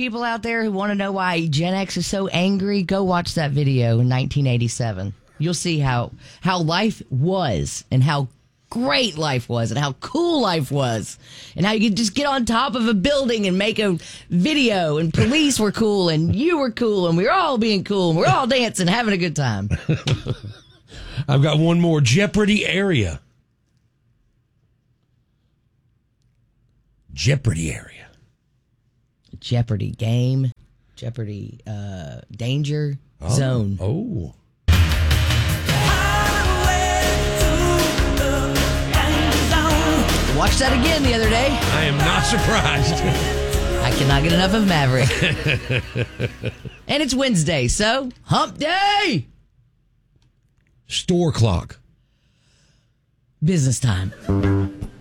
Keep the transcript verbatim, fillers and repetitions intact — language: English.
people out there who want to know why Gen X is so angry, go watch that video in nineteen eighty-seven. You'll see how how life was and how great life was and how cool life was and how you could just get on top of a building and make a video and police were cool and you were cool and we were all being cool and we're all dancing, having a good time. I've got one more. Jeopardy area. Jeopardy area. Jeopardy game. Jeopardy uh, danger oh. zone. Oh. Watched that again the other day. I am not surprised. I cannot get enough of Maverick. And it's Wednesday, so hump day. Store clock. Business time.